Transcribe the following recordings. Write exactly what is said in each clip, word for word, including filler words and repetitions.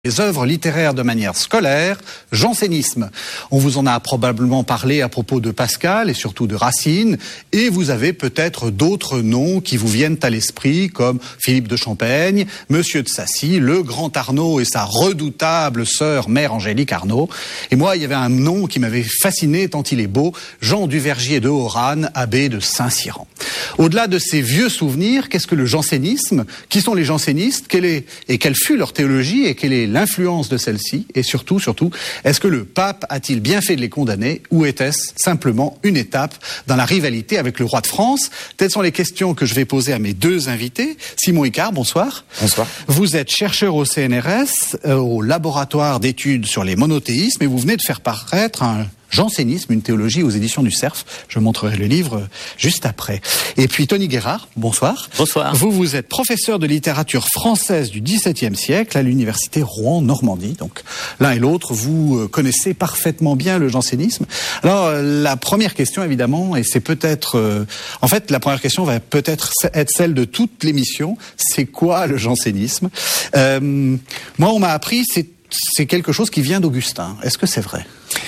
Les œuvres littéraires de manière scolaire, jansénisme. On vous en a probablement parlé à propos de Pascal et surtout de Racine, et vous avez peut-être d'autres noms qui vous viennent à l'esprit, comme Philippe de Champaigne, Monsieur de Sacy, le grand Arnaud et sa redoutable sœur mère Angélique Arnaud. Et moi, il y avait un nom qui m'avait fasciné tant il est beau, Jean Duvergier de Oran, abbé de Saint-Cyran. Au-delà de ces vieux souvenirs, qu'est-ce que le jansénisme? Qui sont les jansénistes? Quelle est, et quelle fut leur théologie et quelle est l'influence de celle-ci? Et surtout, surtout, est-ce que le pape a-t-il bien fait de les condamner ou était-ce simplement une étape dans la rivalité avec le roi de France? Telles sont les questions que je vais poser à mes deux invités. Simon Icard, bonsoir. Bonsoir. Vous êtes chercheur au C N R S, euh, au laboratoire d'études sur les monothéismes, et vous venez de faire paraître un jansénisme, une théologie aux éditions du Cerf. Je montrerai le livre juste après. Et puis Tony Guérard, bonsoir. Bonsoir. Vous, vous êtes professeur de littérature française du dix-septième siècle à l'université Rouen-Normandie. Donc l'un et l'autre, vous connaissez parfaitement bien le jansénisme. Alors la première question évidemment, et c'est peut-être... Euh, en fait, la première question va peut-être être celle de toute l'émission. C'est quoi le jansénisme? euh, Moi, on m'a appris, c'est, c'est quelque chose qui vient d'Augustin. Est-ce que c'est vrai?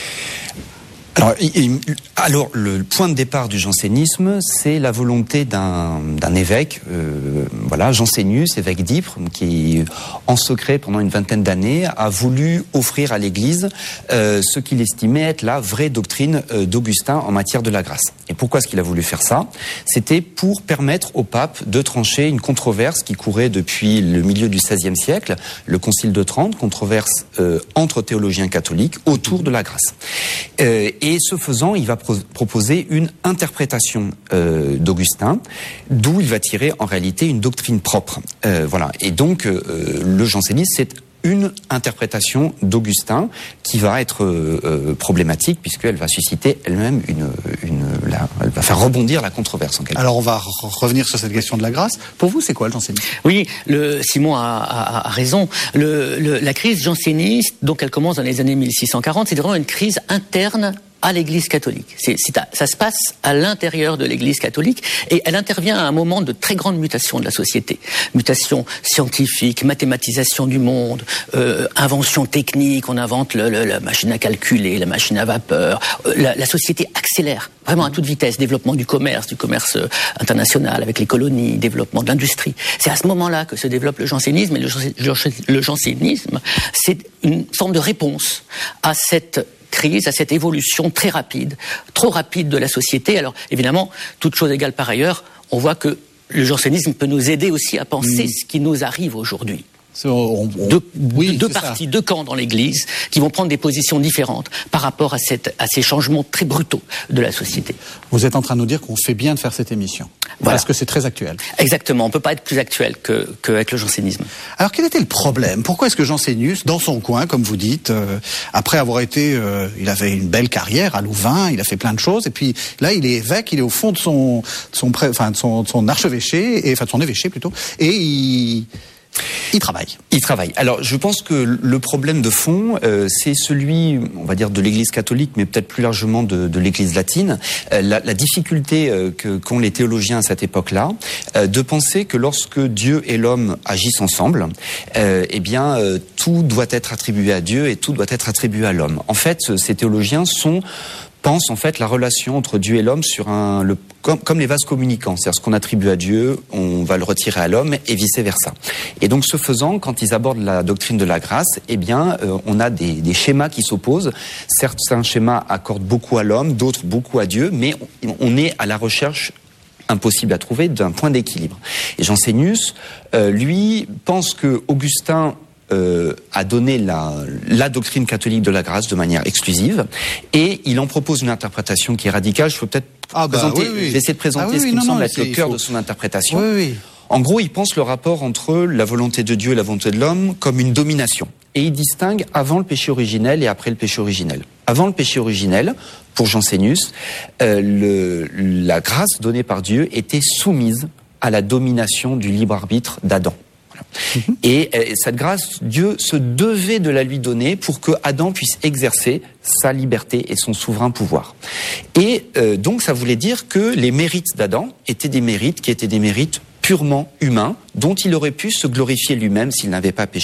Alors, alors, le point de départ du jansénisme, c'est la volonté d'un, d'un évêque, euh, voilà, Jansénius, évêque d'Ypres, qui, en secret, pendant une vingtaine d'années, a voulu offrir à l'Église euh, ce qu'il estimait être la vraie doctrine euh, d'Augustin en matière de la grâce. Et pourquoi est-ce qu'il a voulu faire ça? C'était pour permettre au pape de trancher une controverse qui courait depuis le milieu du seizième siècle, le Concile de Trente, controverse euh, entre théologiens catholiques autour de la grâce. Euh, Et ce faisant, il va pro- proposer une interprétation euh, d'Augustin, d'où il va tirer en réalité une doctrine propre. Euh, voilà. Et donc, euh, le jansénisme, c'est une interprétation d'Augustin qui va être euh, euh, problématique puisqu'elle va susciter elle-même une, une, la, elle va faire rebondir la controverse en quelque sorte. Alors on va re- revenir sur cette question de la grâce. Pour vous, c'est quoi le jansénisme? Oui, le, Simon a, a, a raison. Le, le, la crise janséniste, donc elle commence dans les années mille six cent quarante, c'est vraiment une crise interne à l'Église catholique. C'est, c'est à, ça se passe à l'intérieur de l'Église catholique et elle intervient à un moment de très grande mutation de la société. Mutation scientifique, mathématisation du monde, euh, invention technique, on invente le, le, la machine à calculer, la machine à vapeur. Euh, la, la société accélère vraiment à toute vitesse. Développement du commerce, du commerce international avec les colonies, développement de l'industrie. C'est à ce moment-là que se développe le jansénisme et le, le jansénisme, c'est une forme de réponse à cette crise, à cette évolution très rapide, trop rapide de la société. Alors, évidemment, toute chose égale par ailleurs, on voit que le jansénisme peut nous aider aussi à penser mmh. ce qui nous arrive aujourd'hui. On, on, deux oui, deux partis, ça. deux camps dans l'Église qui vont prendre des positions différentes par rapport à, cette, à ces changements très brutaux de la société. Vous êtes en train de nous dire qu'on fait bien de faire cette émission, voilà. Parce que c'est très actuel. Exactement, on ne peut pas être plus actuel que, qu'avec le jansénisme. Alors quel était le problème? Pourquoi est-ce que Jansénius, dans son coin, comme vous dites, euh, après avoir été... Euh, il avait une belle carrière à Louvain, il a fait plein de choses, et puis là il est évêque, il est au fond de son, de son, pré, enfin, de son, de son archevêché, et, enfin de son évêché plutôt, et il... Il travaille. Il travaille. Alors, je pense que le problème de fond, euh, c'est celui, on va dire, de l'Église catholique, mais peut-être plus largement de, de l'Église latine. Euh, la, la difficulté euh, que, qu'ont les théologiens à cette époque-là, euh, de penser que lorsque Dieu et l'homme agissent ensemble, euh, eh bien, euh, tout doit être attribué à Dieu et tout doit être attribué à l'homme. En fait, ces théologiens sont pense en fait la relation entre Dieu et l'homme sur un le comme, comme les vases communicants, c'est-à-dire ce qu'on attribue à Dieu, on va le retirer à l'homme et vice versa. Et donc ce faisant, quand ils abordent la doctrine de la grâce, eh bien euh, on a des, des schémas qui s'opposent. Certains schémas accordent beaucoup à l'homme, d'autres beaucoup à Dieu, mais on, on est à la recherche impossible à trouver d'un point d'équilibre. Et Jansénius, euh, lui, pense que Augustin Euh, a donné la, la doctrine catholique de la grâce de manière exclusive et il en propose une interprétation qui est radicale. Je peux peut-être ah bah, présenter, oui, oui. je vais essayer de présenter ah, oui, ce oui, qui non, me semble non, être le cœur faut... de son interprétation. Oui, oui. En gros, il pense le rapport entre la volonté de Dieu et la volonté de l'homme comme une domination. Et il distingue avant le péché originel et après le péché originel. Avant le péché originel, pour Jansénius, euh, le, la grâce donnée par Dieu était soumise à la domination du libre arbitre d'Adam. Mmh. Et euh, cette grâce, Dieu se devait de la lui donner pour que Adam puisse exercer sa liberté et son souverain pouvoir. Et euh, donc ça voulait dire que les mérites d'Adam étaient des mérites qui étaient des mérites purement humains, dont il aurait pu se glorifier lui-même s'il n'avait pas péché.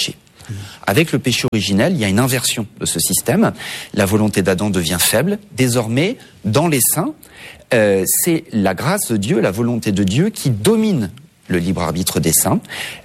Avec le péché originel, il y a une inversion de ce système. La volonté d'Adam devient faible. Désormais, dans les saints, euh, c'est la grâce de Dieu, la volonté de Dieu qui domine le libre arbitre des saints.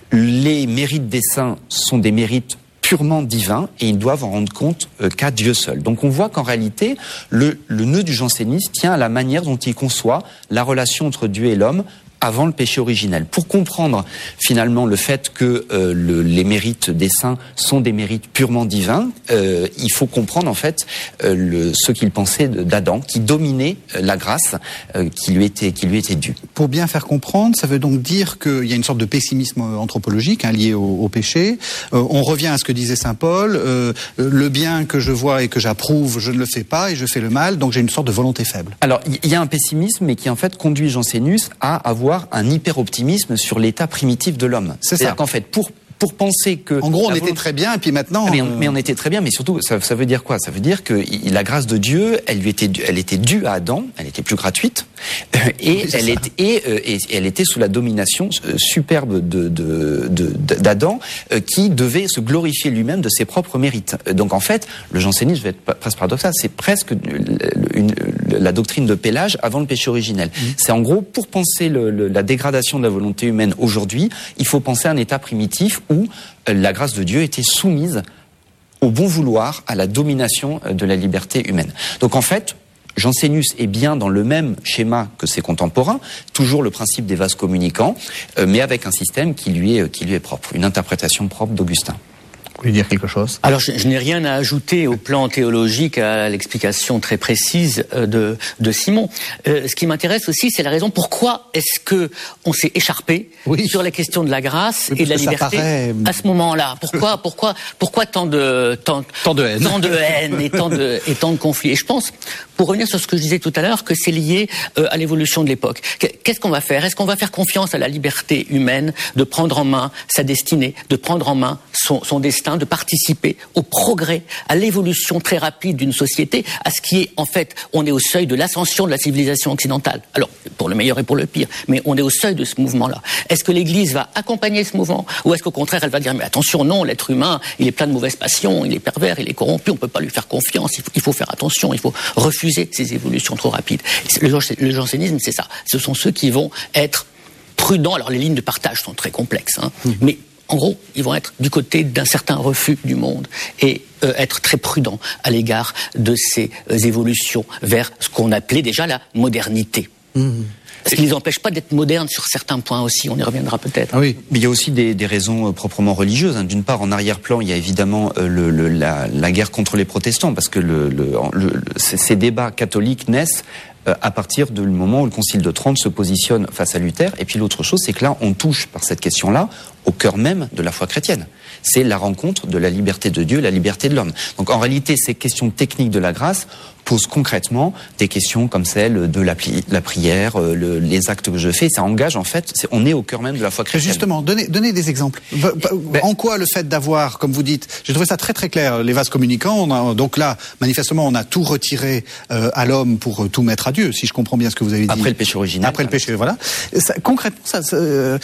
Les mérites des saints sont des mérites purement divins et ils doivent en rendre compte euh, qu'à Dieu seul. Donc on voit qu'en réalité, le, le nœud du jansénisme tient à la manière dont il conçoit la relation entre Dieu et l'homme avant le péché originel. Pour comprendre finalement le fait que euh, le, les mérites des saints sont des mérites purement divins, euh, il faut comprendre en fait euh, le, ce qu'il pensait d'Adam, qui dominait euh, la grâce euh, qui lui était qui lui était due. Pour bien faire comprendre, ça veut donc dire qu'il y a une sorte de pessimisme anthropologique hein, lié au, au péché. Euh, on revient à ce que disait saint Paul, euh, le bien que je vois et que j'approuve, je ne le fais pas et je fais le mal, donc j'ai une sorte de volonté faible. Alors il y a un pessimisme mais qui en fait conduit Jansénus à avoir un hyper-optimisme sur l'état primitif de l'homme. C'est C'est-à-dire ça. qu'en fait, pour pour penser que... En gros, on la était volonté... très bien, et puis maintenant... Mais on, mais on était très bien, mais surtout, ça, ça veut dire quoi? Ça veut dire que la grâce de Dieu, elle lui était, elle était due à Adam, elle était plus gratuite, euh, et, oui, elle était, et, euh, et elle était sous la domination euh, superbe de, de, de, d'Adam, euh, qui devait se glorifier lui-même de ses propres mérites. Donc en fait, le jansénisme, je vais être presque paradoxal, c'est presque une, une, la doctrine de Pélage avant le péché originel. Mmh. C'est en gros, pour penser le, le, la dégradation de la volonté humaine aujourd'hui, il faut penser à un état primitif où la grâce de Dieu était soumise au bon vouloir, à la domination de la liberté humaine. Donc en fait, Jansénus est bien dans le même schéma que ses contemporains, toujours le principe des vases communicants, euh, mais avec un système qui lui est, qui lui est propre, une interprétation propre d'Augustin. Vous voulez dire quelque chose? Alors, je, je n'ai rien à ajouter au plan théologique à l'explication très précise de, de Simon. Euh, ce qui m'intéresse aussi, c'est la raison pourquoi est-ce que on s'est écharpé oui. sur la question de la grâce oui, et de la liberté paraît... à ce moment-là. Pourquoi, pourquoi, pourquoi tant de tant, tant de haine, tant de haine et tant de et tant de conflits. Et je pense, pour revenir sur ce que je disais tout à l'heure, que c'est lié euh, à l'évolution de l'époque. Qu'est-ce qu'on va faire? Est-ce qu'on va faire confiance à la liberté humaine de prendre en main sa destinée, de prendre en main son, son destin, de participer au progrès, à l'évolution très rapide d'une société, à ce qui est, en fait, on est au seuil de l'ascension de la civilisation occidentale. Alors, pour le meilleur et pour le pire, mais on est au seuil de ce mouvement-là. Est-ce que l'Église va accompagner ce mouvement? Ou est-ce qu'au contraire, elle va dire, mais attention, non, l'être humain, il est plein de mauvaises passions, il est pervers, il est corrompu, on peut pas lui faire confiance, il faut, il faut faire attention, il faut refuser ces évolutions trop rapides. Le, le jansénisme, c'est ça. Ce sont ceux qui vont être prudents. Alors, les lignes de partage sont très complexes, hein, mmh. mais en gros, ils vont être du côté d'un certain refus du monde et euh, être très prudents à l'égard de ces euh, évolutions vers ce qu'on appelait déjà la modernité. Mmh. Ce qui ne les empêche pas d'être modernes sur certains points aussi, on y reviendra peut-être. Ah oui, mais il y a aussi des, des raisons euh, proprement religieuses. Hein. D'une part, en arrière-plan, il y a évidemment euh, le, le, la, la guerre contre les protestants, parce que le, le, le, ces, ces débats catholiques naissent euh, à partir du moment où le Concile de Trente se positionne face à Luther. Et puis l'autre chose, c'est que là, on touche par cette question-là au cœur même de la foi chrétienne. C'est la rencontre de la liberté de Dieu, la liberté de l'homme. Donc en réalité, ces questions techniques de la grâce posent concrètement des questions comme celle de la, pli- la prière, euh, le, les actes que je fais. Ça engage en fait, c'est, on est au cœur même de la foi chrétienne. Justement, donnez, donnez des exemples. Ben, en quoi le fait d'avoir, comme vous dites, j'ai trouvé ça très très clair, les vases communicants, on a, donc là, manifestement, on a tout retiré euh, à l'homme pour tout mettre à Dieu, si je comprends bien ce que vous avez dit. Après le péché originel. Après le péché, voilà. Ça, concrètement, ça, ça, euh,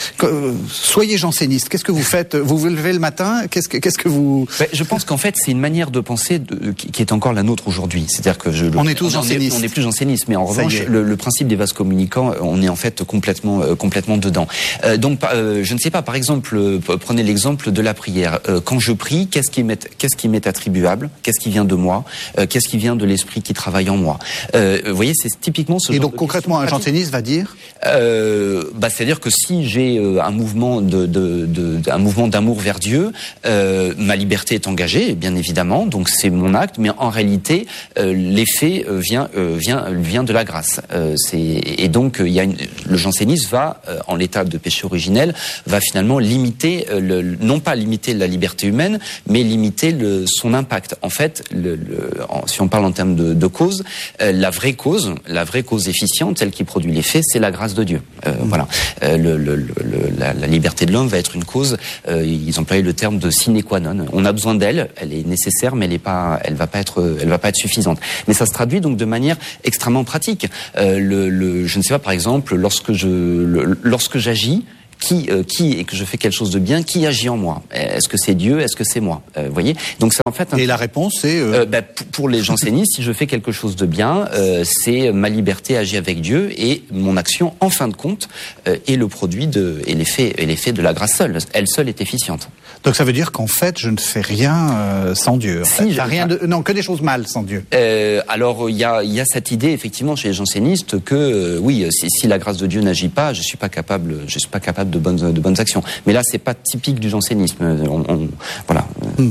soyez janséniste. Qu'est-ce que vous faites? Vous vous levez le matin? Qu'est-ce que, qu'est-ce que vous... Ben, je pense qu'en fait, c'est une manière de penser de, qui, qui est encore la nôtre aujourd'hui. C'est-à-dire que je, le, on est tous jansénistes. On n'est plus jansénistes, mais en revanche, le, le principe des vases communicants, on est en fait complètement, euh, complètement dedans. Euh, donc, euh, je ne sais pas. Par exemple, euh, prenez l'exemple de la prière. Euh, quand je prie, qu'est-ce qui m'est, qu'est-ce qui m'est attribuable? Qu'est-ce qui vient de moi? euh, Qu'est-ce qui vient de l'esprit qui travaille en moi? euh, Vous voyez, c'est typiquement ce. Et genre donc de concrètement, un janséniste va dire euh, bah, c'est-à-dire que si j'ai euh, un mouvement de, de, de, un mouvement d'amour vers Dieu, euh, ma liberté est engagée, bien évidemment. Donc c'est mon acte, mais en réalité, euh, l'effet euh, vient, euh, vient, vient de la grâce. Euh, c'est, et donc il y a une, le jansénisme va, euh, en l'état de péché originel, va finalement limiter, euh, le, non pas limiter la liberté humaine, mais limiter le, son impact. En fait, le, le, en, si on parle en termes de, de cause, euh, la vraie cause, la vraie cause efficiente, celle qui produit l'effet, c'est la grâce de Dieu. Euh, mmh. Voilà. Euh, le, le, le, la, la liberté de l'homme va être une cause. Euh, ils employaient le terme de sine qua non. On a besoin d'elle, elle est nécessaire, mais elle est pas, elle va pas être, elle va pas être suffisante. Mais ça se traduit donc de manière extrêmement pratique. Euh, le, le, je ne sais pas, par exemple, lorsque je, le, lorsque j'agis, qui, euh, qui, et que je fais quelque chose de bien, qui agit en moi? Est-ce que c'est Dieu? Est-ce que c'est moi? Vous euh, voyez? Donc c'est en fait. Un et la réponse c'est. Euh... Euh, bah, pour les jansénistes, si je fais quelque chose de bien, euh, c'est ma liberté agit avec Dieu et mon action, en fin de compte, euh, est le produit de et l'effet et l'effet de la grâce seule. Elle seule est efficiente. Donc ça veut dire qu'en fait, je ne fais rien euh, sans Dieu. En si, fait. je... rien de... Non, que des choses mal sans Dieu. Euh, alors il y a, y a cette idée effectivement chez les jansénistes que euh, oui, si, si la grâce de Dieu n'agit pas, je suis pas capable, je suis pas capable de bonnes de bonnes actions. Mais là, c'est pas typique du jansénisme. On, on, voilà. Hmm.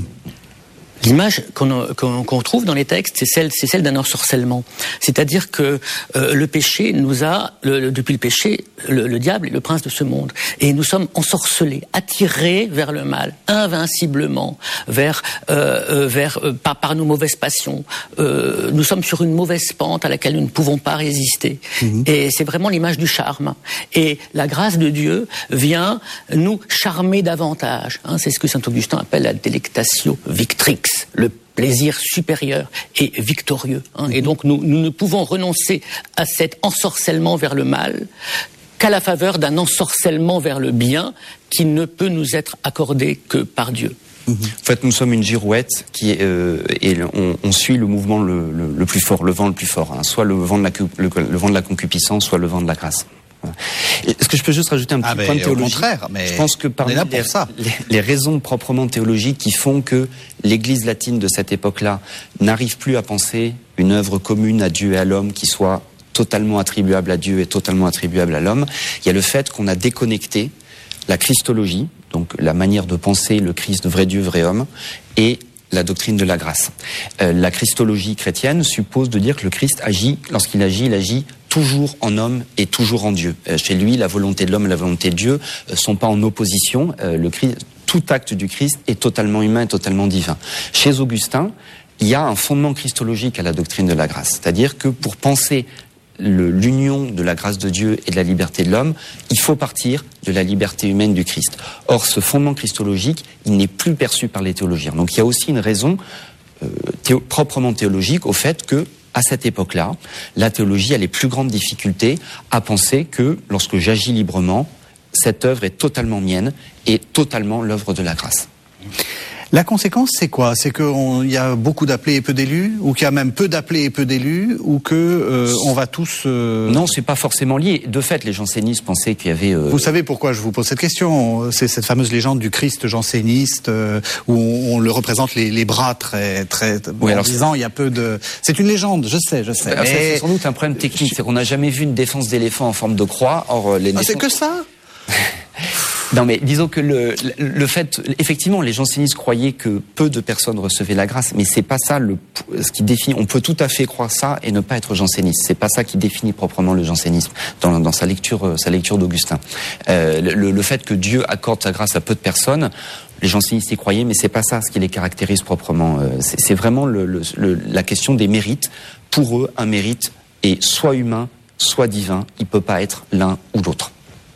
L'image qu'on, qu'on, qu'on trouve dans les textes, c'est celle, c'est celle d'un ensorcellement. C'est-à-dire que euh, le péché nous a, le, depuis le péché, le, le diable est le prince de ce monde. Et nous sommes ensorcelés, attirés vers le mal, invinciblement, vers, euh, euh, vers euh, par, par nos mauvaises passions. Euh, nous sommes sur une mauvaise pente à laquelle nous ne pouvons pas résister. Mmh. Et c'est vraiment l'image du charme. Et la grâce de Dieu vient nous charmer davantage. Hein, c'est ce que saint Augustin appelle la delectatio victrix. Le plaisir supérieur et victorieux. Hein. Et donc nous, nous ne pouvons renoncer à cet ensorcellement vers le mal qu'à la faveur d'un ensorcellement vers le bien qui ne peut nous être accordé que par Dieu. En fait, nous sommes une girouette qui est, euh, et on, on suit le mouvement le, le, le plus fort, le vent le plus fort, hein. Soit le vent de la, le, le vent de la concupiscence, soit le vent de la grâce. Est-ce que je peux juste rajouter un petit ah point de théologie? Au contraire, mais je pense que parmi là pour les, ça. Les, les raisons proprement théologiques qui font que l'Église latine de cette époque-là n'arrive plus à penser une œuvre commune à Dieu et à l'homme qui soit totalement attribuable à Dieu et totalement attribuable à l'homme, il y a le fait qu'on a déconnecté la christologie, donc la manière de penser le Christ, vrai Dieu, vrai homme, et la doctrine de la grâce. Euh, la christologie chrétienne suppose de dire que le Christ agit, lorsqu'il agit, il agit toujours en homme et toujours en Dieu. Euh, chez lui, la volonté de l'homme et la volonté de Dieu euh, sont pas en opposition. Euh, le Christ, tout acte du Christ est totalement humain et totalement divin. Chez Augustin, il y a un fondement christologique à la doctrine de la grâce. C'est-à-dire que pour penser le, l'union de la grâce de Dieu et de la liberté de l'homme, il faut partir de la liberté humaine du Christ. Or, ce fondement christologique, il n'est plus perçu par les théologiens. Donc il y a aussi une raison euh, théo- proprement théologique au fait que, à cette époque-là, la théologie a les plus grandes difficultés à penser que, lorsque j'agis librement, cette œuvre est totalement mienne et totalement l'œuvre de la grâce. La conséquence, c'est quoi? C'est qu'il y a beaucoup d'appelés et peu d'élus, ou qu'il y a même peu d'appelés et peu d'élus, ou que euh, on va tous... Euh... Non, c'est pas forcément lié. De fait, les jansénistes pensaient qu'il y avait... Euh... Vous savez pourquoi je vous pose cette question? C'est cette fameuse légende du Christ janséniste, euh, où on, on le représente les, les bras très... très oui, en alors disant, il y a peu de... C'est une légende, je sais, je sais. Alors, mais... C'est sans doute un problème technique, c'est qu'on n'a jamais vu une défense d'éléphant en forme de croix. Or, les ah, naissances... c'est que ça. Non, mais disons que le, le fait, effectivement, les jansénistes croyaient que peu de personnes recevaient la grâce, mais c'est pas ça le, ce qui définit. On peut tout à fait croire ça et ne pas être janséniste. C'est pas ça qui définit proprement le jansénisme dans, dans sa lecture, sa lecture d'Augustin. Euh, le, le fait que Dieu accorde sa grâce à peu de personnes, les jansénistes y croyaient, mais c'est pas ça ce qui les caractérise proprement. C'est, c'est vraiment le, le, le, la question des mérites. Pour eux, un mérite est soit humain, soit divin. Il peut pas être l'un ou l'autre.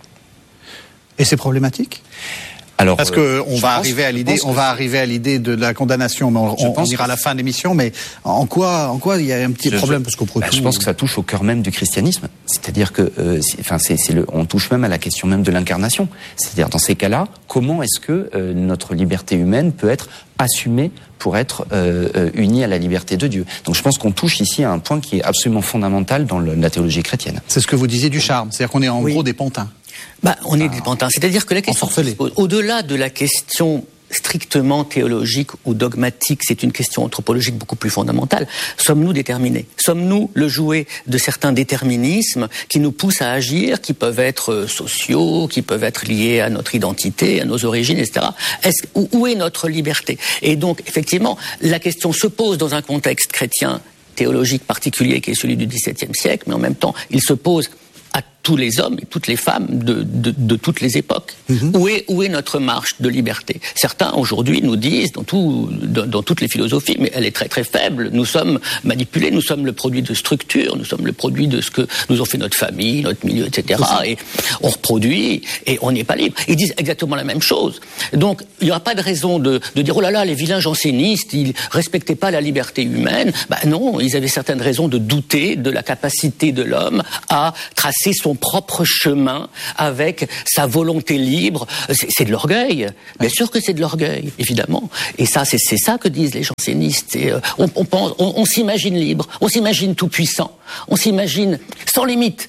Et c'est problématique? Alors, parce que on va pense, arriver à l'idée, on va arriver à l'idée de la condamnation, mais on, on, on ira à la fin de l'émission. Mais en quoi, en quoi il y a un petit je, problème parce qu'au bah, Je pense que ça touche au cœur même du christianisme. C'est-à-dire que, euh, c'est, enfin, c'est, c'est le, on touche même à la question même de l'incarnation. C'est-à-dire, dans ces cas-là, comment est-ce que euh, notre liberté humaine peut être assumée pour être euh, euh, unie à la liberté de Dieu? Donc, je pense qu'on touche ici à un point qui est absolument fondamental dans le, la théologie chrétienne. C'est ce que vous disiez du charme, c'est-à-dire qu'on est en oui. gros des pantins. Bah, on est des pantins. C'est-à-dire que la question, au-delà de la question strictement théologique ou dogmatique, c'est une question anthropologique beaucoup plus fondamentale. Sommes-nous déterminés? Sommes-nous le jouet de certains déterminismes qui nous poussent à agir, qui peuvent être sociaux, qui peuvent être liés à notre identité, à nos origines, et cetera. Est-ce, où, où est notre liberté? Et donc, effectivement, la question se pose dans un contexte chrétien théologique particulier qui est celui du dix-septième siècle, mais en même temps, il se pose à tous les hommes et toutes les femmes de, de, de toutes les époques. Mm-hmm. Où est, où est notre marche de liberté? Certains, aujourd'hui, nous disent, dans, tout, dans, dans toutes les philosophies, mais elle est très très faible, nous sommes manipulés, nous sommes le produit de structures, nous sommes le produit de ce que nous ont fait notre famille, notre milieu, et cetera. Et on reproduit, et on n'est pas libre. Ils disent exactement la même chose. Donc, il n'y aura pas de raison de, de dire, oh là là, les vilains jansénistes, ils respectaient pas la liberté humaine. Ben non, ils avaient certaines raisons de douter de la capacité de l'homme à tracer son son propre chemin, avec sa volonté libre. C'est, c'est de l'orgueil. Bien sûr que c'est de l'orgueil, évidemment. Et ça, c'est, c'est ça que disent les jansénistes. C'est, euh, on, on, pense, on, on s'imagine libre, on s'imagine tout puissant, on s'imagine sans limite.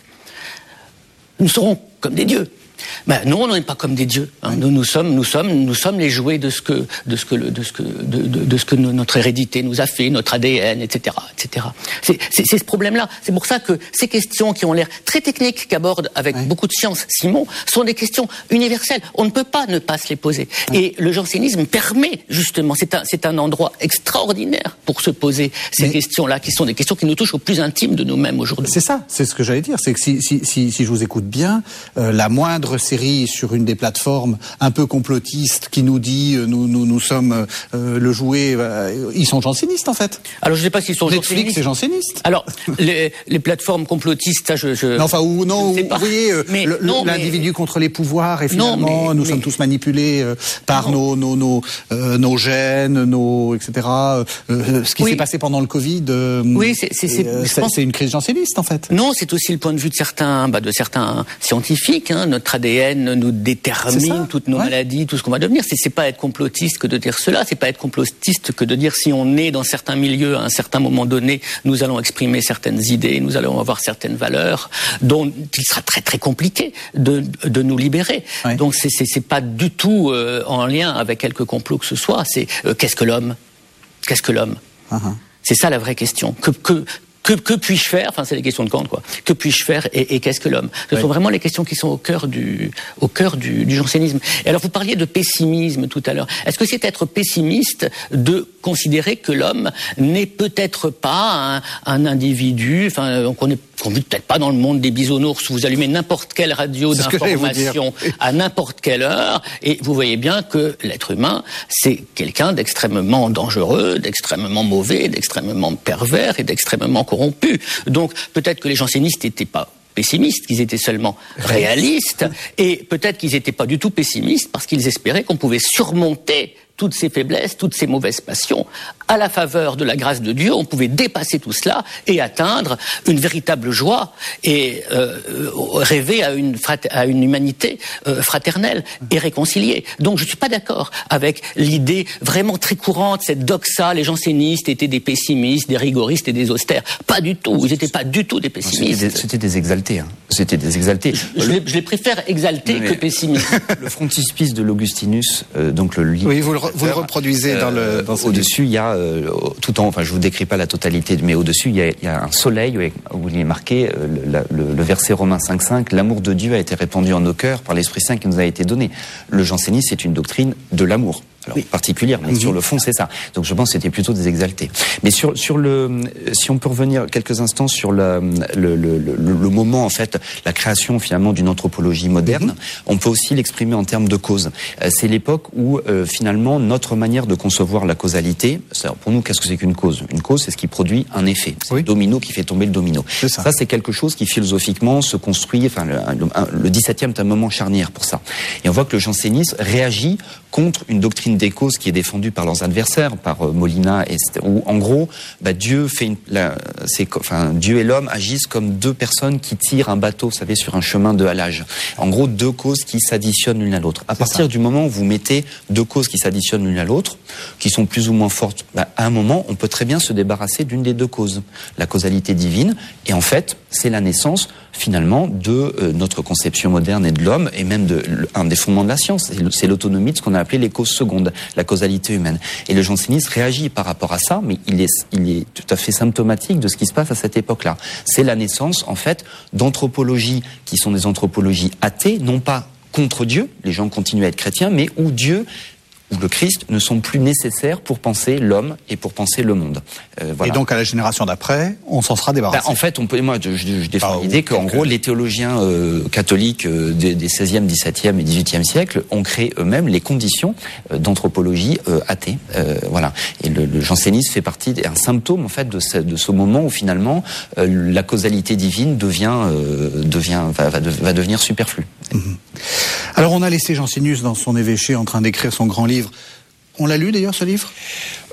Nous serons comme des dieux. Ben, nous, on n'est pas comme des dieux. Hein. Nous, nous sommes, nous sommes, nous sommes les jouets de ce que, de ce que, de ce que, de, de, de ce que notre hérédité nous a fait, notre A D N, et cetera, et cetera. C'est, c'est, c'est ce problème-là. C'est pour ça que ces questions qui ont l'air très techniques, qu'aborde avec oui. beaucoup de science Simon, sont des questions universelles. On ne peut pas ne pas se les poser. Oui. Et le jansénisme permet justement, c'est un, c'est un endroit extraordinaire pour se poser ces Mais... questions-là, qui sont des questions qui nous touchent au plus intime de nous-mêmes aujourd'hui. C'est ça. C'est ce que j'allais dire. C'est que si, si, si, si je vous écoute bien, euh, la moindre série sur une des plateformes un peu complotiste qui nous dit euh, nous nous nous sommes euh, le jouet, euh, ils sont jansénistes en fait. Alors je sais pas s'ils sont Netflix jansénistes. c'est janséniste. Alors les, les plateformes complotistes, ça je. je non, enfin ou non, vous voyez euh, mais, le, non, l'individu mais... contre les pouvoirs et finalement non, mais, nous mais... sommes tous manipulés euh, par non. nos nos nos euh, nos gènes, nos et cetera. Euh, ce qui oui. s'est passé pendant le Covid. Euh, oui, c'est c'est c'est, euh, c'est, pense... c'est une crise janséniste en fait. Non, c'est aussi le point de vue de certains bah, de certains scientifiques. Hein, notre A D N nous détermine toutes nos ouais. maladies, tout ce qu'on va devenir. C'est, c'est pas être complotiste que de dire cela, c'est pas être complotiste que de dire si on est dans certains milieux à un certain moment donné, nous allons exprimer certaines idées, nous allons avoir certaines valeurs dont il sera très très compliqué de, de nous libérer. Ouais. Donc c'est, c'est, c'est pas du tout euh, en lien avec quelque complot que ce soit. C'est euh, qu'est-ce que l'homme ? Qu'est-ce que l'homme ? uh-huh. C'est ça la vraie question. Que, que, Que, que puis-je faire ? Enfin, c'est les questions de Kant, quoi. Que puis-je faire et, et qu'est-ce que l'homme ? Ce oui. sont vraiment les questions qui sont au cœur du, au cœur du, du jansénisme. Et alors, vous parliez de pessimisme tout à l'heure. Est-ce que c'est être pessimiste de considérer que l'homme n'est peut-être pas un, un individu, enfin, qu'on est qu'on vit peut-être pas dans le monde des bisounours où vous allumez n'importe quelle radio c'est d'information à n'importe quelle heure et vous voyez bien que l'être humain, c'est quelqu'un d'extrêmement dangereux, d'extrêmement mauvais, d'extrêmement pervers et d'extrêmement corrompu. Donc peut-être que les jansénistes n'étaient pas pessimistes, qu'ils étaient seulement réalistes et peut-être qu'ils n'étaient pas du tout pessimistes parce qu'ils espéraient qu'on pouvait surmonter toutes ces faiblesses, toutes ces mauvaises passions. À la faveur de la grâce de Dieu, on pouvait dépasser tout cela et atteindre une véritable joie et euh, rêver à une, frat- à une humanité euh, fraternelle et réconciliée. Donc je ne suis pas d'accord avec l'idée vraiment très courante, cette doxa, les jansénistes étaient des pessimistes, des rigoristes et des austères. Pas du tout, ils n'étaient pas du tout des pessimistes. C'était des, c'était des exaltés. Hein. C'était des exaltés. Je, je, les, je les préfère exaltés que pessimistes. Le frontispice de l'Augustinus, euh, donc le livre... Oui, vous le Vous le reproduisez euh, dans le. Dans au-dessus, il y a euh, tout en. Enfin, je vous décris pas la totalité, mais au-dessus, il y a, il y a un soleil où il est marqué euh, le, le, le verset Romains cinq cinq. L'amour de Dieu a été répandu en nos cœurs par l'Esprit Saint qui nous a été donné. Le jansénisme, c'est une doctrine de l'amour. Alors, oui. particulière, mais mmh. sur le fond, c'est ça. Donc, je pense que c'était plutôt des exaltés. Mais sur, sur le, si on peut revenir quelques instants sur le, le, le, le, le moment, en fait, la création, finalement, d'une anthropologie moderne, mmh. on peut aussi l'exprimer en termes de cause. Euh, c'est l'époque où, euh, finalement, notre manière de concevoir la causalité, pour nous, qu'est-ce que c'est qu'une cause ? Une cause, c'est ce qui produit un effet. C'est oui. le domino qui fait tomber le domino. C'est ça. ça, c'est quelque chose qui, philosophiquement, se construit, enfin, le, le, le dix-septième est un moment charnière pour ça. Et on voit que le jansénisme réagit contre une doctrine des causes qui est défendue par leurs adversaires, par euh, Molina, et, où en gros, bah, Dieu fait une, la, c'est, enfin, Dieu et l'homme agissent comme deux personnes qui tirent un bateau, vous savez, sur un chemin de halage. En gros, deux causes qui s'additionnent l'une à l'autre. À c'est partir ça. Du moment où vous mettez deux causes qui s'additionnent l'une à l'autre, qui sont plus ou moins fortes, bah, à un moment, on peut très bien se débarrasser d'une des deux causes, la causalité divine, et en fait, c'est la naissance finalement de euh, notre conception moderne et de l'homme, et même de un des fondements de la science, c'est, c'est l'autonomie de ce qu'on a appelé les causes secondes, la causalité humaine. Et le jansénisme réagit par rapport à ça, mais il est, il est tout à fait symptomatique de ce qui se passe à cette époque-là. C'est la naissance, en fait, d'anthropologies qui sont des anthropologies athées, non pas contre Dieu, les gens continuent à être chrétiens, mais où Dieu où le Christ ne sont plus nécessaires pour penser l'homme et pour penser le monde. Euh, voilà. Et donc à la génération d'après, on s'en sera débarrassé. Bah, en fait, on peut, moi, je, je, je défends ah, l'idée qu'en gros, les théologiens euh, catholiques euh, des, des seizième, dix-septième et dix-huitième siècles ont créé eux-mêmes les conditions euh, d'anthropologie euh, athée. Euh, voilà. Et le, le jansénisme fait partie d'un symptôme en fait de ce, de ce moment où finalement euh, la causalité divine devient euh, devient va, va, de, va devenir superflue. Mmh. Alors on a laissé Jansénius dans son évêché en train d'écrire son grand livre. On l'a lu d'ailleurs ce livre ?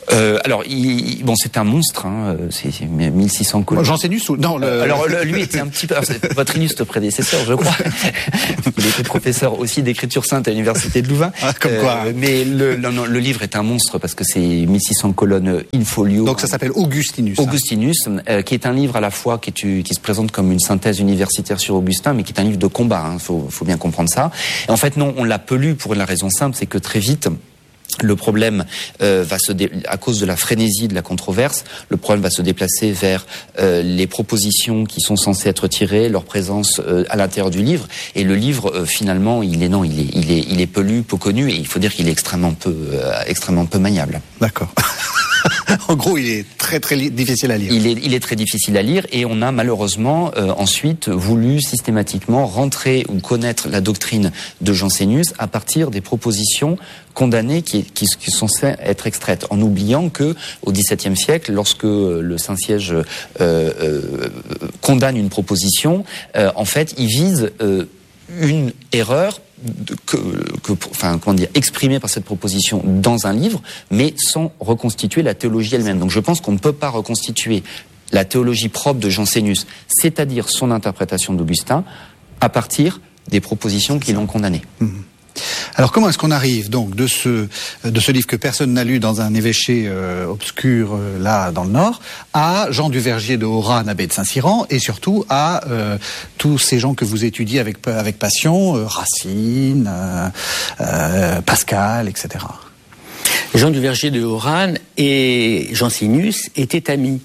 Euh, alors, il, bon, c'est un monstre. Hein, c'est, c'est mille six cents colonnes. Jansénus ou non le... Alors, le, lui était un petit peu alors, votre illustre prédécesseur, je crois. Il était professeur aussi d'écriture sainte à l'université de Louvain. Ah, comme quoi. Euh, mais le, le, le livre est un monstre parce que c'est mille six cents colonnes in folio. Donc ça s'appelle Augustinus. Augustinus, hein. euh, qui est un livre à la fois qui, est, qui se présente comme une synthèse universitaire sur Augustin, mais qui est un livre de combat. Hein, faut, faut bien comprendre ça. Et en fait, non, on l'a peu lu pour une raison simple, c'est que très vite. Le problème euh, va se dé... à cause de la frénésie de la controverse, le problème va se déplacer vers euh, les propositions qui sont censées être tirées, leur présence euh, à l'intérieur du livre. Et le livre, euh, finalement, il est non, il est, il est, il est peu lu, peu connu, et il faut dire qu'il est extrêmement peu, euh, extrêmement peu maniable. D'accord. En gros, il est très très li- difficile à lire. Il est, il est très difficile à lire, et on a malheureusement euh, ensuite voulu systématiquement rentrer ou connaître la doctrine de Jansénus à partir des propositions condamnées qui, qui, qui sont censées être extraites, en oubliant que au XVIIe siècle, lorsque le Saint-Siège euh, euh, condamne une proposition, euh, en fait, il vise euh, une erreur. De, que, que, enfin, comment dire, exprimée par cette proposition dans un livre, mais sans reconstituer la théologie elle-même. Donc je pense qu'on ne peut pas reconstituer la théologie propre de Jansénus, c'est-à-dire son interprétation d'Augustin, à partir des propositions qui l'ont condamné. Mmh. Alors comment est-ce qu'on arrive donc de ce de ce livre que personne n'a lu dans un évêché euh, obscur euh, là dans le Nord à Jean du Vergier de Oran, abbé de Saint-Cyran, et surtout à euh, tous ces gens que vous étudiez avec avec passion, euh, Racine, euh, euh, Pascal, et cetera. Jean du Vergier de Oran et Jansénus étaient amis,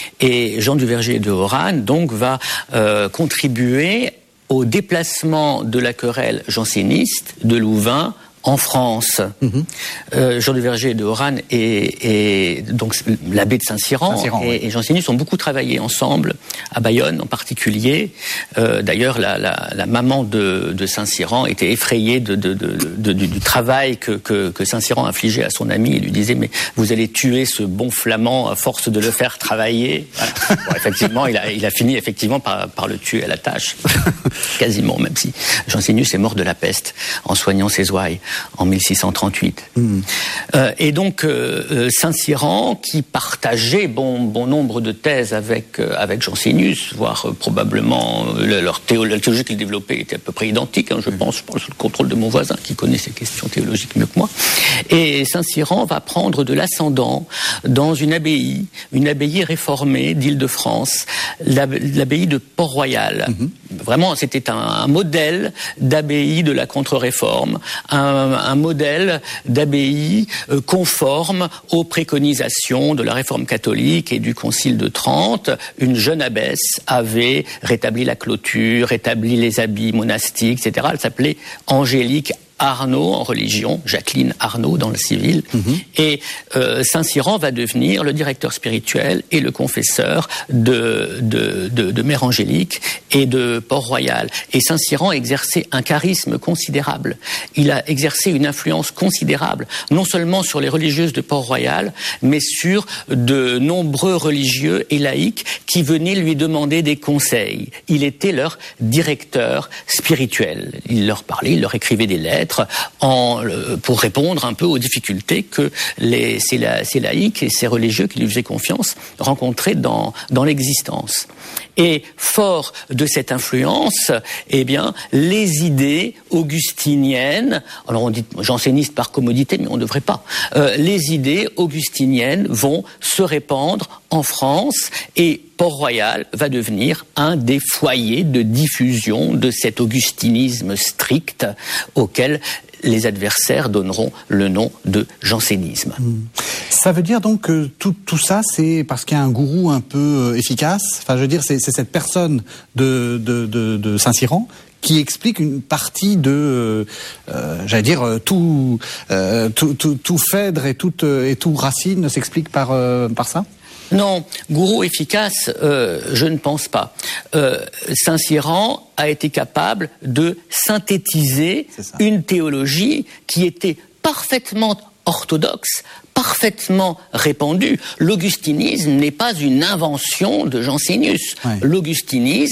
et Jean du Vergier de Oran donc va euh, contribuer au déplacement de la querelle janséniste de Louvain en France. Mmh. Euh, Jean du Vergier de Oran et, et donc l'abbé de Saint-Cyran, Saint-Cyran et, oui. et Jansénus ont beaucoup travaillé ensemble, à Bayonne en particulier. Euh, d'ailleurs, la, la, la maman de, de Saint-Cyran était effrayée de, de, de, de, du, du travail que, que, que Saint-Cyran infligeait à son ami. Il lui disait, mais vous allez tuer ce bon flamand à force de le faire travailler. Voilà. Bon, effectivement, il a, il a fini effectivement par, par le tuer à la tâche. Quasiment, même si Jansénus est mort de la peste en soignant ses ouailles en mille six cent trente-huit. Mmh. Euh, et donc euh, Saint-Cyran, qui partageait bon, bon nombre de thèses avec, euh, avec Jansénus, voire euh, probablement euh, leur théo- la théologie qu'ils développaient était à peu près identique, hein, je mmh. pense, je pense sous le contrôle de mon voisin qui connaît ces questions théologiques mieux que moi. Et Saint-Cyran va prendre de l'ascendant dans une abbaye, une abbaye réformée d'Île-de-France, l'ab- l'abbaye de Port-Royal. Mmh. Vraiment, c'était un, un modèle d'abbaye de la contre-réforme, un un modèle d'abbaye euh, conforme aux préconisations de la réforme catholique et du Concile de Trente. Une jeune abbesse avait rétabli la clôture, rétabli les habits monastiques, et cetera. Elle s'appelait Angélique Arnaud en religion, Jacqueline Arnaud dans le civil, mmh. et euh, Saint-Cyran va devenir le directeur spirituel et le confesseur de, de, de, de Mère Angélique et de Port-Royal. Et Saint-Cyran a exercé un charisme considérable. Il a exercé une influence considérable, non seulement sur les religieuses de Port-Royal, mais sur de nombreux religieux et laïcs qui venaient lui demander des conseils. Il était leur directeur spirituel. Il leur parlait, il leur écrivait des lettres, En, euh, pour répondre un peu aux difficultés que les, ces, la, ces laïcs et ces religieux qui lui faisaient confiance rencontraient dans, dans l'existence. Et fort de cette influence, eh bien, les idées augustiniennes, alors on dit janséniste par commodité, mais on ne devrait pas, euh, les idées augustiniennes vont se répandre en France, et Port-Royal va devenir un des foyers de diffusion de cet augustinisme strict auquel les adversaires donneront le nom de jansénisme. Ça veut dire donc que tout, tout ça, c'est parce qu'il y a un gourou un peu efficace. Enfin, je veux dire, c'est, c'est cette personne de, de, de, de Saint-Cyran qui explique une partie de, euh, j'allais dire, tout, euh, tout, tout, tout Phèdre et tout, et tout Racine s'explique par, euh, par ça. Non, gourou efficace, euh, je ne pense pas. Euh, Saint-Cyran a été capable de synthétiser une théologie qui était parfaitement orthodoxe, parfaitement répandue. L'augustinisme n'est pas une invention de Jansénus. Ouais. L'augustinisme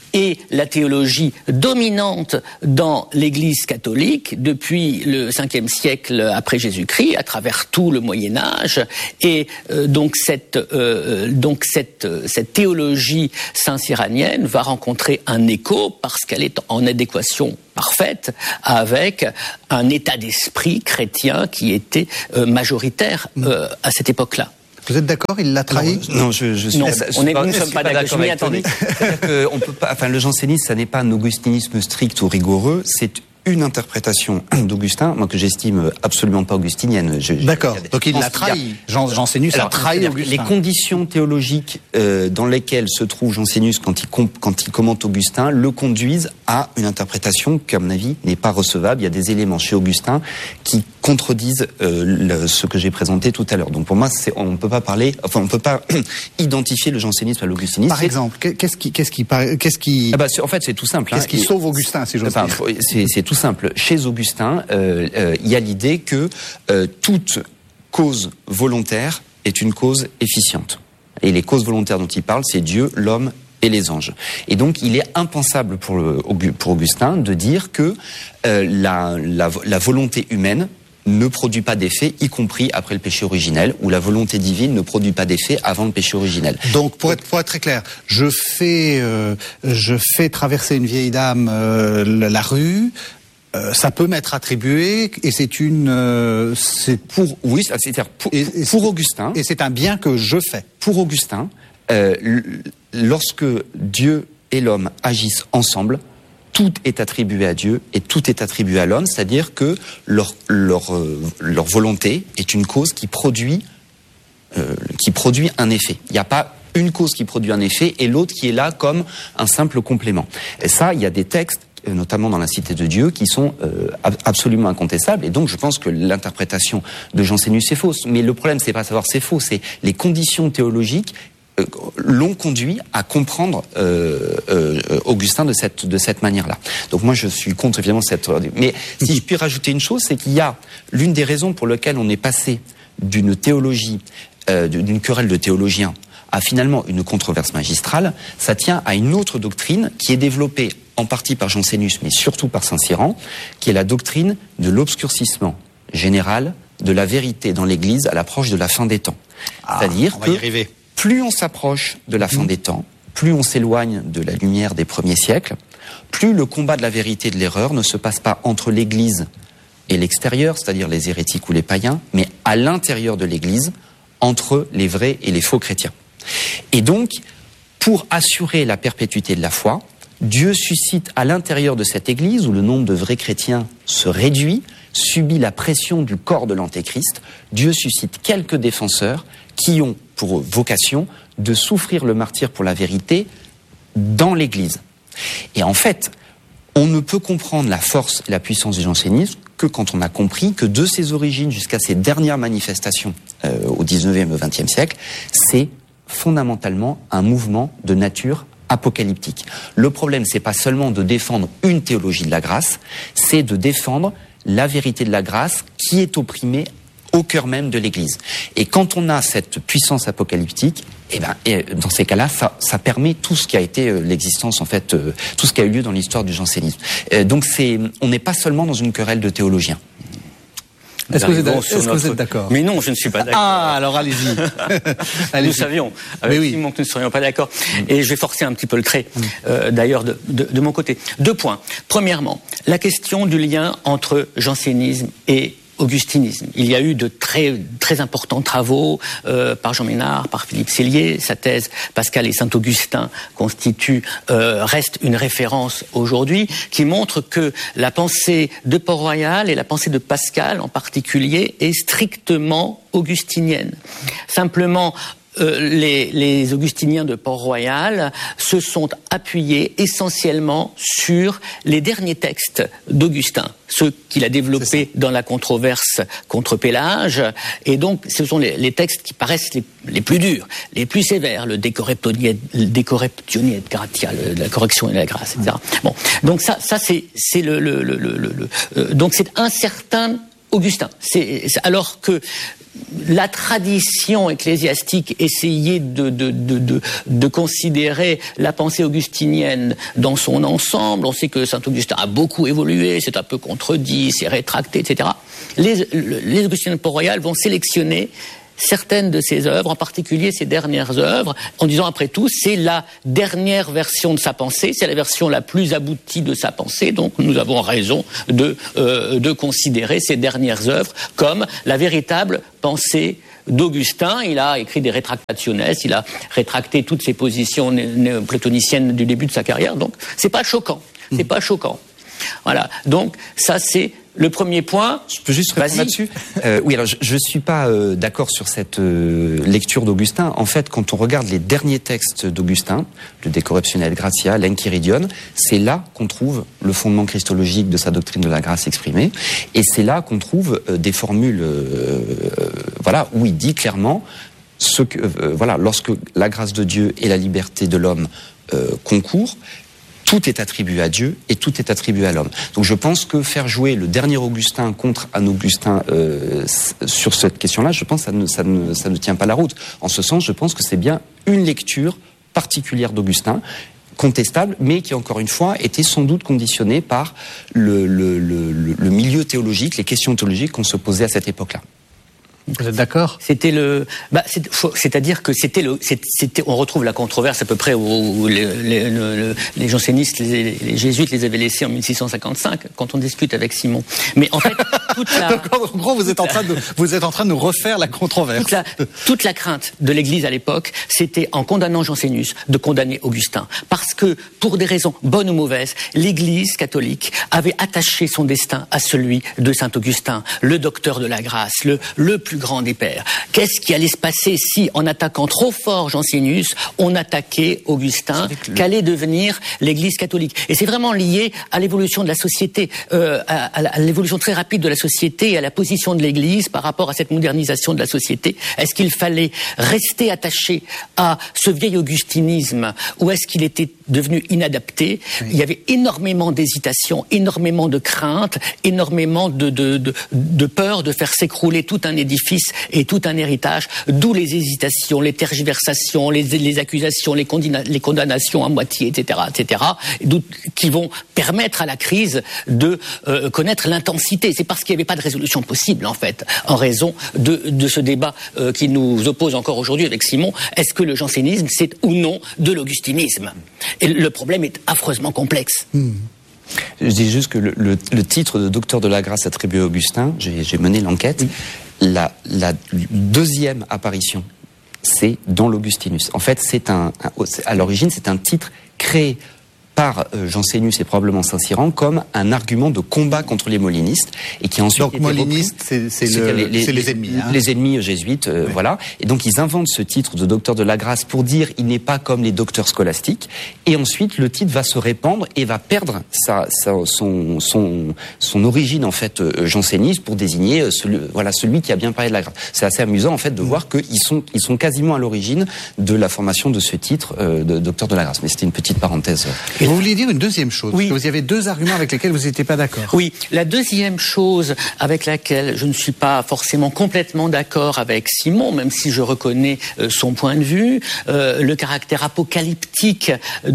est la théologie dominante dans l'Église catholique depuis le cinquième siècle après Jésus-Christ, à travers tout le Moyen Âge, et euh, donc cette euh, donc cette cette théologie saint-cyranienne va rencontrer un écho parce qu'elle est en adéquation parfaite avec un état d'esprit chrétien qui était euh, majoritaire euh, à cette époque-là. Vous êtes d'accord? Il l'a trahi? Non, non, je, je suis non, pas, on est, pas, nous ne sommes pas d'accord. Je m'y attendais. C'est-à-dire que on peut pas, enfin, le jansénisme, ça n'est pas un augustinisme strict ou rigoureux, c'est une interprétation d'Augustin, moi que j'estime absolument pas augustinienne. Je, D'accord. je, Donc il l'a trahi. Jean, Jansénus a trahi Augustin. Les conditions théologiques euh, dans lesquelles se trouve Jansénus quand il, com- quand il commente Augustin le conduisent à une interprétation qui, à mon avis, n'est pas recevable. Il y a des éléments chez Augustin qui contredisent euh, le, ce que j'ai présenté tout à l'heure. Donc pour moi, c'est, on ne peut pas parler, enfin on ne peut pas identifier le jansénisme à l'augustinisme. Par exemple, qu'est-ce qui, qu'est-ce qui, qu'est-ce qui, ah bah, en fait, c'est tout simple. Qu'est-ce hein. qui sauve Augustin, si j'ose enfin, dire? C'est, c'est tout simple. Chez Augustin, euh, euh, il y a l'idée que euh, toute cause volontaire est une cause efficiente. Et les causes volontaires dont il parle, c'est Dieu, l'homme et les anges. Et donc, il est impensable pour, le, pour Augustin de dire que euh, la, la, la volonté humaine ne produit pas d'effet, y compris après le péché originel, ou la volonté divine ne produit pas d'effet avant le péché originel. Donc, pour être, pour être très clair, je fais, euh, je fais traverser une vieille dame euh, la, la rue. Euh, ça peut m'être attribué et c'est une, euh, c'est pour, oui, c'est-à-dire pour, et, et pour Augustin. Et c'est un bien que je fais. Pour Augustin, euh, lorsque Dieu et l'homme agissent ensemble, tout est attribué à Dieu et tout est attribué à l'homme, c'est-à-dire que leur, leur, euh, leur volonté est une cause qui produit, euh, qui produit un effet. Il n'y a pas une cause qui produit un effet et l'autre qui est là comme un simple complément. Et ça, il y a des textes, notamment dans la Cité de Dieu, qui sont euh, absolument incontestables. Et donc, je pense que l'interprétation de Jansénus est fausse. Mais le problème, c'est pas savoir c'est faux, c'est les conditions théologiques euh, l'ont conduit à comprendre euh, euh, Augustin de cette de cette manière-là. Donc moi, je suis contre évidemment cette. Mais si je puis rajouter une chose, c'est qu'il y a l'une des raisons pour lesquelles on est passé d'une théologie, euh, d'une querelle de théologiens, à finalement une controverse magistrale, ça tient à une autre doctrine qui est développée en partie par Jansénus, mais surtout par Saint-Cyran, qui est la doctrine de l'obscurcissement général de la vérité dans l'Église à l'approche de la fin des temps. Ah, C'est-à-dire on va que y arriver. Plus on s'approche de la fin mmh. des temps, plus on s'éloigne de la lumière des premiers siècles, plus le combat de la vérité et de l'erreur ne se passe pas entre l'Église et l'extérieur, c'est-à-dire les hérétiques ou les païens, mais à l'intérieur de l'Église, entre les vrais et les faux chrétiens. Et donc, pour assurer la perpétuité de la foi, Dieu suscite à l'intérieur de cette Église, où le nombre de vrais chrétiens se réduit, subit la pression du corps de l'Antéchrist, Dieu suscite quelques défenseurs qui ont pour vocation de souffrir le martyre pour la vérité dans l'Église. Et en fait, on ne peut comprendre la force et la puissance du jansénisme que quand on a compris que de ses origines jusqu'à ses dernières manifestations euh, au dix-neuvième et au vingtième siècle, c'est fondamentalement un mouvement de nature apocalyptique. Le problème, c'est pas seulement de défendre une théologie de la grâce, c'est de défendre la vérité de la grâce qui est opprimée au cœur même de l'Église. Et quand on a cette puissance apocalyptique, eh ben, et dans ces cas-là, ça, ça permet tout ce qui a été euh, l'existence, en fait, euh, tout ce qui a eu lieu dans l'histoire du jansénisme. Euh, donc, c'est, on n'est pas seulement dans une querelle de théologiens. Est-ce que vous êtes, est-ce notre... que vous êtes d'accord? Mais non, je ne suis pas d'accord. Ah, alors allez-y. allez-y. Nous savions, avec oui. Simon, que nous ne serions pas d'accord. Et je vais forcer un petit peu le trait, euh, d'ailleurs, de, de, de mon côté. Deux points. Premièrement, la question du lien entre jansénisme et augustinisme. Il y a eu de très très importants travaux euh, par Jean Ménard, par Philippe Sellier. Sa thèse Pascal et Saint-Augustin constitue euh, reste une référence aujourd'hui qui montre que la pensée de Port-Royal et la pensée de Pascal en particulier est strictement augustinienne. Simplement, Euh, les, les augustiniens de Port-Royal se sont appuyés essentiellement sur les derniers textes d'Augustin, ceux qu'il a développés dans la controverse contre Pélage, et donc ce sont les, les textes qui paraissent les, les plus durs, les plus sévères, le De Correptione et Gratia, la correction et la grâce, et cetera. Bon, donc ça, ça c'est, c'est le, le, le, le, le euh, donc c'est un certain Augustin. C'est, c'est, alors que la tradition ecclésiastique essayait de, de, de, de, de considérer la pensée augustinienne dans son ensemble. On sait que saint Augustin a beaucoup évolué, c'est un peu contredit, c'est rétracté, et cetera. Les, les Augustiniens de Port-Royal vont sélectionner certaines de ses œuvres, en particulier ses dernières œuvres, en disant après tout, c'est la dernière version de sa pensée, c'est la version la plus aboutie de sa pensée, donc nous avons raison de, euh, de considérer ces dernières œuvres comme la véritable pensée d'Augustin. Il a écrit des rétractationes, il a rétracté toutes ses positions néoplatoniciennes du début de sa carrière, donc c'est pas choquant, c'est pas choquant. Voilà, donc ça c'est le premier point. Je peux juste répondre là-dessus. euh, Oui, alors je ne suis pas euh, d'accord sur cette euh, lecture d'Augustin. En fait, quand on regarde les derniers textes d'Augustin, le De Corruptione Gratia, l'Enchiridion, c'est là qu'on trouve le fondement christologique de sa doctrine de la grâce exprimée, et c'est là qu'on trouve euh, des formules, euh, euh, voilà, où il dit clairement ce que, euh, voilà, lorsque la grâce de Dieu et la liberté de l'homme euh, concourent, tout est attribué à Dieu et tout est attribué à l'homme. Donc je pense que faire jouer le dernier Augustin contre un Augustin euh, sur cette question-là, je pense que ça ne, ça, ne, ça ne tient pas la route. En ce sens, je pense que c'est bien une lecture particulière d'Augustin, contestable, mais qui, encore une fois, était sans doute conditionnée par le, le, le, le milieu théologique, les questions théologiques qu'on se posait à cette époque-là. Vous êtes d'accord ? C'était le, bah, c'est, faut, c'est-à-dire que c'était le, c'était, on retrouve la controverse à peu près où, où les, les, les, les jansénistes, les, les jésuites les avaient laissés en mille six cent cinquante-cinq quand on discute avec Simon. Mais en fait, toute la, donc, en gros, vous êtes en train de, vous êtes en train de nous refaire la controverse. Toute la, toute la crainte de l'Église à l'époque, c'était en condamnant Jansénus de condamner Augustin, parce que pour des raisons bonnes ou mauvaises, l'Église catholique avait attaché son destin à celui de saint Augustin, le docteur de la grâce, le le plus grand des pères. Qu'est-ce qui allait se passer si, en attaquant trop fort Jansénus, on attaquait Augustin? Qu'allait devenir l'Église catholique? Et c'est vraiment lié à l'évolution de la société, euh, à, à l'évolution très rapide de la société et à la position de l'Église par rapport à cette modernisation de la société. Est-ce qu'il fallait rester attaché à ce vieil augustinisme ou est-ce qu'il était devenu inadapté? Oui. Il y avait énormément d'hésitation, énormément de crainte, énormément de, de, de, de peur de faire s'écrouler tout un édifice et tout un héritage, d'où les hésitations, les tergiversations, les, les accusations, les, condina- les condamnations à moitié, et cetera, et cetera, qui vont permettre à la crise de euh, connaître l'intensité. C'est parce qu'il n'y avait pas de résolution possible, en fait, en raison de, de ce débat euh, qui nous oppose encore aujourd'hui avec Simon. Est-ce que le jansénisme, c'est ou non de l'augustinisme? Et le problème est affreusement complexe. Mmh. Je dis juste que le, le, le titre de docteur de la grâce attribué à Augustin, j'ai, j'ai mené l'enquête, oui. la, la deuxième apparition, c'est dans l'Augustinus. En fait, c'est un, un, à l'origine, c'est un titre créé par euh, Jansénus et probablement Saint-Cyran comme un argument de combat contre les molinistes et qui ensuite donc molinistes c'est, c'est, le, les, les, c'est les ennemis hein. les ennemis jésuites euh, oui. Voilà, et donc ils inventent ce titre de docteur de la grâce pour dire il n'est pas comme les docteurs scolastiques, et ensuite le titre va se répandre et va perdre sa, sa, son, son, son origine en fait euh, janséniste pour désigner euh, celui, voilà, celui qui a bien parlé de la grâce. C'est assez amusant en fait de mmh. voir qu'ils sont, ils sont quasiment à l'origine de la formation de ce titre euh, de docteur de la grâce, mais c'était une petite parenthèse. Et vous vouliez dire une deuxième chose, oui. parce que vous y avez deux arguments avec lesquels vous n'étiez pas d'accord. Oui, la deuxième chose avec laquelle je ne suis pas forcément complètement d'accord avec Simon, même si je reconnais euh, son point de vue, euh, le caractère apocalyptique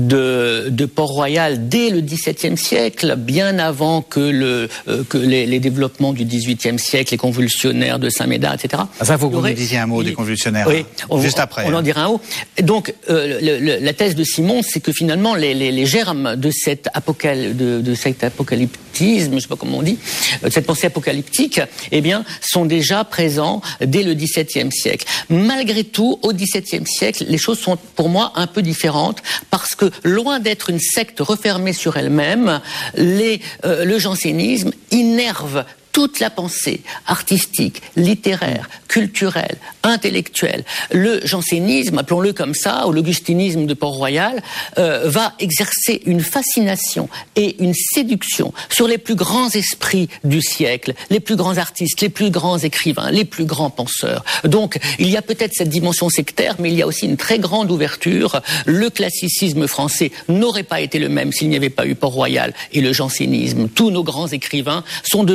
de, de Port-Royal dès le dix-septième siècle, bien avant que, le, euh, que les, les développements du dix-huitième siècle, les convulsionnaires de Saint-Médard, et cetera. Ah, ça, faut que vous nous disiez un mot il, des convulsionnaires. Oui, on, juste après. On, on en dira un mot. Donc, euh, le, le, la thèse de Simon, c'est que finalement, les, les, les germes de cet apocal, de, de cet apocalyptisme, je sais pas comment on dit, de cette pensée apocalyptique, eh bien, sont déjà présents dès le dix-septième siècle. Malgré tout, au dix-septième siècle, les choses sont pour moi un peu différentes parce que loin d'être une secte refermée sur elle-même, les, euh, le jansénisme innerve toute la pensée artistique, littéraire, culturelle, intellectuelle. Le jansénisme, appelons-le comme ça, ou l'augustinisme de Port-Royal, euh, va exercer une fascination et une séduction sur les plus grands esprits du siècle, les plus grands artistes, les plus grands écrivains, les plus grands penseurs. Donc, il y a peut-être cette dimension sectaire, mais il y a aussi une très grande ouverture. Le classicisme français n'aurait pas été le même s'il n'y avait pas eu Port-Royal et le jansénisme. Tous nos grands écrivains sont devenus ce qu'ils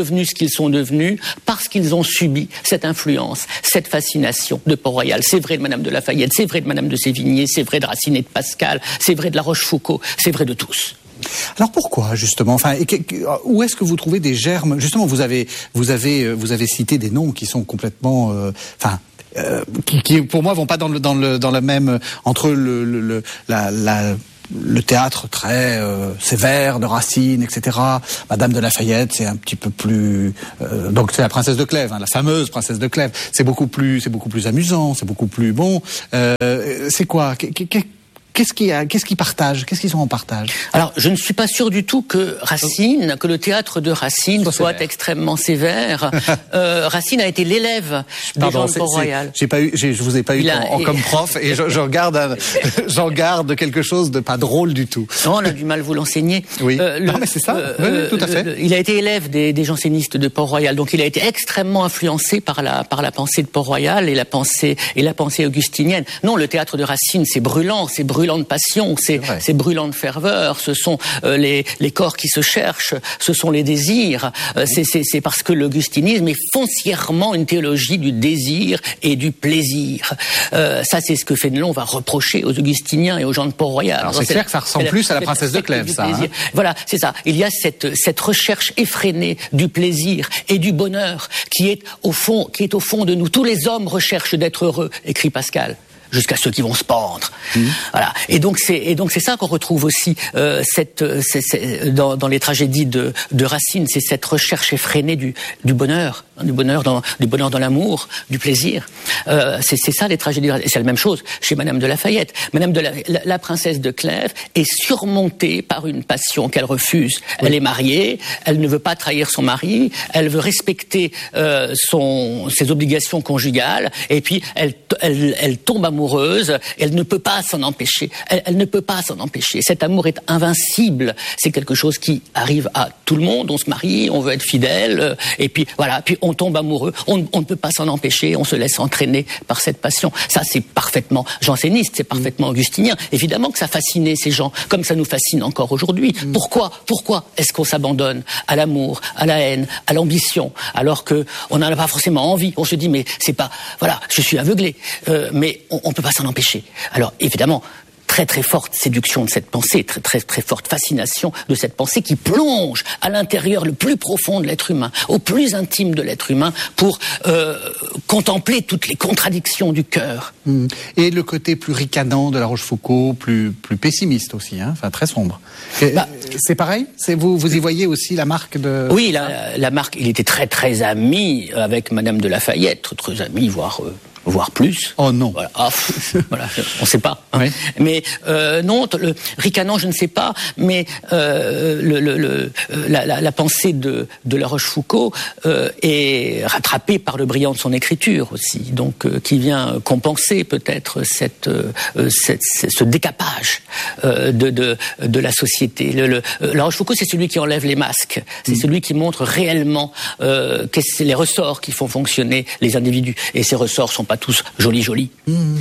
qu'ils sont devenus parce qu'ils ont subi cette influence, cette fascination de Port-Royal. C'est vrai de Madame de Lafayette, c'est vrai de Madame de Sévigné, c'est vrai de Racine et de Pascal, c'est vrai de La Rochefoucauld, c'est vrai de tous. Alors pourquoi justement, enfin, et que, où est-ce que vous trouvez des germes? Justement, vous avez, vous avez, vous avez cité des noms qui sont complètement, euh, enfin. Euh, qui, qui pour moi vont pas dans le dans le dans la même entre le le, le la, la le théâtre très euh, sévère de Racine, et cetera. Madame de Lafayette, c'est un petit peu plus euh, donc c'est la princesse de Clèves, hein, la fameuse princesse de Clèves. C'est beaucoup plus c'est beaucoup plus amusant, c'est beaucoup plus bon. Euh, c'est quoi? Qu'est-ce qui a, qu'est-ce qu'ils partagent? Qu'est-ce qu'ils ont en partage? Alors, je ne suis pas sûr du tout que Racine, que le théâtre de Racine soit, soit extrêmement sévère. euh, Racine a été l'élève des gens de Port-Royal. J'ai pas eu, j'ai, je vous ai pas eu a, en, en, comme prof, et j'en garde, un, j'en garde quelque chose de pas drôle du tout. Non, on a du mal vous l'enseigner. Oui. Euh, le, non, mais c'est ça. Euh, oui, oui, tout à fait. Le, il a été élève des, des jansénistes de Port-Royal, donc il a été extrêmement influencé par la, par la pensée de Port-Royal et la pensée et la pensée augustinienne. Non, le théâtre de Racine, c'est brûlant, c'est brûlant de passion, c'est, c'est brûlant de ferveur, ce sont euh, les, les corps qui se cherchent, ce sont les désirs, euh, c'est, c'est, c'est parce que l'augustinisme est foncièrement une théologie du désir et du plaisir. Euh, ça, c'est ce que Fénelon va reprocher aux augustiniens et aux gens de Port-Royal. Alors, c'est, c'est clair que ça ressemble plus à la princesse de Clèves, ça. Hein. Voilà, c'est ça. Il y a cette, cette recherche effrénée du plaisir et du bonheur qui est au fond, qui est au fond de nous. Tous les hommes recherchent d'être heureux, écrit Pascal. Jusqu'à ceux qui vont se pendre. Mmh. Voilà. Et donc c'est et donc c'est ça qu'on retrouve aussi euh, cette c'est, c'est, dans, dans les tragédies de, de Racine, c'est cette recherche effrénée du du bonheur, hein, du bonheur dans du bonheur dans l'amour, du plaisir. Euh, c'est c'est ça les tragédies. Et c'est la même chose chez Madame de Lafayette. Madame de la, la, la princesse de Clèves est surmontée par une passion qu'elle refuse. Oui. Elle est mariée, elle ne veut pas trahir son mari, elle veut respecter euh, son ses obligations conjugales, et puis elle elle elle tombe amoureuse. amoureuse, elle ne peut pas s'en empêcher. Elle, elle ne peut pas s'en empêcher. Cet amour est invincible. C'est quelque chose qui arrive à tout le monde. On se marie, on veut être fidèle, et puis voilà, puis on tombe amoureux. On, on ne peut pas s'en empêcher. On se laisse entraîner par cette passion. Ça, c'est parfaitement janséniste, c'est parfaitement augustinien. Évidemment que ça fascinait ces gens, comme ça nous fascine encore aujourd'hui. Mm. Pourquoi, pourquoi est-ce qu'on s'abandonne à l'amour, à la haine, à l'ambition, alors que on n'en a pas forcément envie? On se dit mais c'est pas, voilà, je suis aveuglé, euh, mais on, on peut pas s'en empêcher. Alors évidemment, très très forte séduction de cette pensée, très très très forte fascination de cette pensée qui plonge à l'intérieur le plus profond de l'être humain, au plus intime de l'être humain, pour euh, contempler toutes les contradictions du cœur. Mmh. Et le côté plus ricanant de La Rochefoucauld, plus plus pessimiste aussi, hein, enfin très sombre. Et, bah, c'est pareil. C'est vous vous y voyez aussi la marque de. Oui, la, la marque. Il était très très ami avec Madame de Lafayette, très, très ami, voire. Euh, voire plus. Oh non. Voilà, ah, voilà on ne sait pas. Hein. Oui. Mais euh, non, le ricanant, je ne sais pas. Mais euh, le, le, le, la, la, la pensée de, de La Rochefoucauld euh, est rattrapée par le brillant de son écriture aussi, donc euh, qui vient compenser peut-être cette, euh, cette, ce décapage euh, de, de, de la société. Le, le, La Rochefoucauld, c'est celui qui enlève les masques. C'est mmh. celui qui montre réellement euh, que c'est les ressorts qui font fonctionner les individus. Et ces ressorts sont pas tous jolis, jolis. Mmh.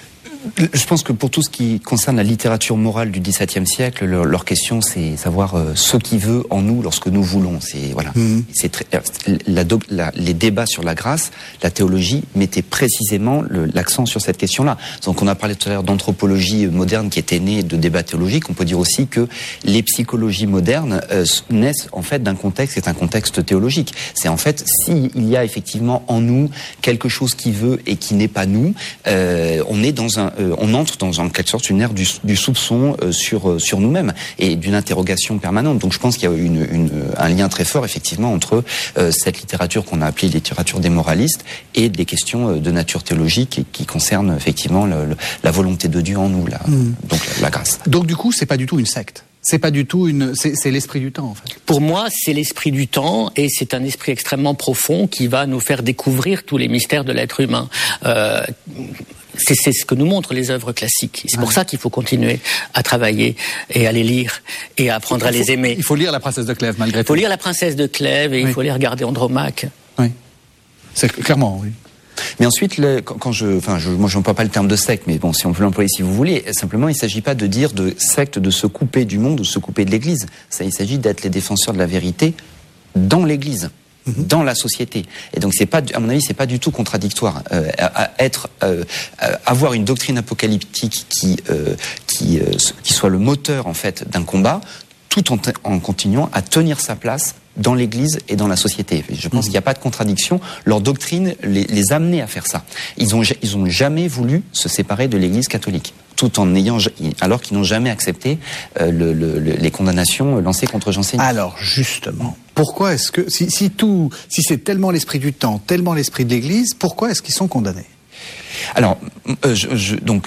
Je pense que pour tout ce qui concerne la littérature morale du XVIIe siècle, leur, leur question, c'est savoir euh, ce qui veut en nous lorsque nous voulons. C'est voilà. Mmh. C'est très, la, la, les débats sur la grâce, la théologie mettaient précisément le, l'accent sur cette question-là. Donc, on a parlé tout à l'heure d'anthropologie moderne qui était née de débats théologiques. On peut dire aussi que les psychologies modernes euh, naissent en fait d'un contexte qui est un contexte théologique. C'est en fait s'il y a effectivement en nous quelque chose qui veut et qui n'est pas nous, euh, on est dans un Euh, on entre dans en quelque sorte une ère du, du soupçon euh, sur euh, sur nous-mêmes et d'une interrogation permanente. Donc je pense qu'il y a une, une, un lien très fort effectivement entre euh, cette littérature qu'on a appelée littérature des moralistes et des questions euh, de nature théologique et qui concernent effectivement le, le, la volonté de Dieu en nous, la, mmh. donc la, la grâce. Donc du coup, c'est pas du tout une secte. C'est pas du tout une, c'est, c'est l'esprit du temps en fait. Pour moi, c'est l'esprit du temps et c'est un esprit extrêmement profond qui va nous faire découvrir tous les mystères de l'être humain. Euh, C'est, c'est ce que nous montrent les œuvres classiques. C'est ouais. pour ça qu'il faut continuer à travailler et à les lire et à apprendre à faut, les aimer. Il faut lire La Princesse de Clèves malgré tout. Il faut lire La Princesse de Clèves et oui. il faut aller regarder Andromaque. Oui, c'est clairement, oui. Mais ensuite, le, quand je, enfin, je, moi, je n'emploie pas le terme de secte, mais bon, si on peut l'employer si vous voulez, simplement, il ne s'agit pas de dire de secte, de se couper du monde ou de se couper de l'Église. Ça, il s'agit d'être les défenseurs de la vérité dans l'Église. dans la société. Et donc c'est pas, à mon avis, c'est pas du tout contradictoire. Euh, à, à être, euh, à avoir une doctrine apocalyptique qui euh, qui euh, qui soit le moteur en fait d'un combat, tout en, en continuant à tenir sa place dans l'Église et dans la société. Je pense mmh. qu'il n'y a pas de contradiction. Leur doctrine les, les amenait à faire ça. Ils ont ils ont jamais voulu se séparer de l'Église catholique, tout en ayant, alors qu'ils n'ont jamais accepté euh, le, le, les condamnations lancées contre jansénisme. Alors justement, pourquoi est-ce que si, si tout, si c'est tellement l'esprit du temps, tellement l'esprit de l'Église, pourquoi est-ce qu'ils sont condamnés? Alors, euh, je, je, donc